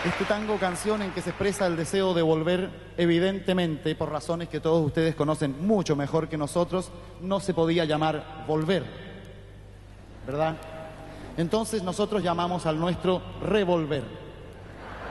Este tango canción en que se expresa el deseo de volver, evidentemente, por razones que todos ustedes conocen mucho mejor que nosotros, no se podía llamar volver, ¿verdad? Entonces nosotros llamamos al nuestro revolver.